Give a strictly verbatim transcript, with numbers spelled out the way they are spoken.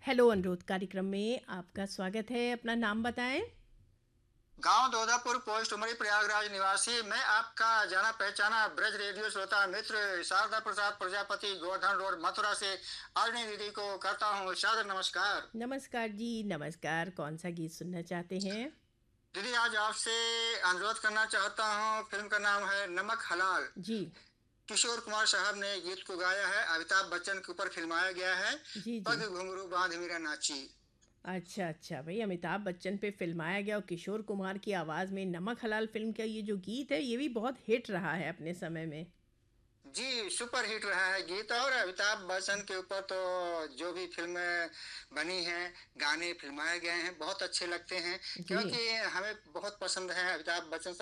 Hello अनुरोध कार्यक्रम में आपका स्वागत है। अपना नाम बताएं। गांव दौदापुर पोस्ट उमरी प्रयागराज निवासी मैं आपका जाना पहचाना ब्रज रेडियो श्रोता मित्र शारदा प्रसाद प्रजापति गोवर्धन रोड मथुरा से अरुणी दीदी को करता हूँ सादर नमस्कार। नमस्कार जी, नमस्कार। कौन सा गीत सुनना चाहते हैं? दीदी आज आपसे अनुरोध करना चाहता हूँ, फिल्म का नाम है नमक हलाल। जी। किशोर कुमार साहब ने गीत को गाया है, अमिताभ बच्चन के ऊपर फिल्माया गया है। जी जी। पग घुंघरू बांध मीरा नाची। अच्छा अच्छा भाई, अमिताभ बच्चन पे फिल्माया गया और किशोर कुमार की आवाज़ में नमक हलाल फिल्म का ये जो गीत है ये भी बहुत हिट रहा है अपने समय में। जी सुपर हिट रहा है गीत, और अमिताभ बच्चन के ऊपर तो जो भी फिल्म बनी है, गाने फिल्माए गए हैं बहुत अच्छे लगते हैं, जी। क्योंकि हमें बहुत पसंद है अमिताभ बच्चन